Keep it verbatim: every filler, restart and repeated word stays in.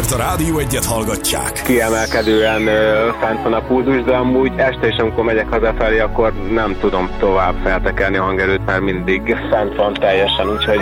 Ezért a Rádió Egyet hallgatják. Kiemelkedően ö, fent van a pulzus, de amúgy este is, amikor megyek hazafelé, akkor nem tudom tovább feltekerni a hangerőt, mert mindig fent van teljesen, úgyhogy